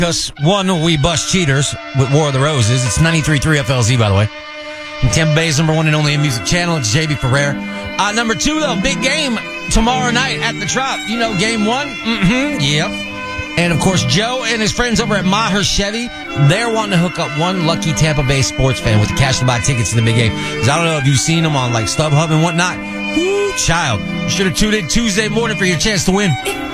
Because, one, we bust cheaters with War of the Roses. It's 93.3 FLZ, by the way. And Tampa Bay's number one and only music channel. It's JB Ferrer. Number two, though, big game tomorrow night at the Trop. You know, game one? Yep. And, of course, Joe and his friends over at Maher Chevy, they're wanting to hook up one lucky Tampa Bay sports fan with the cash to buy tickets to the big game. Because I don't know if you've seen them on, like, StubHub and whatnot. Woo, child. You should have tuned in Tuesday morning for your chance to win.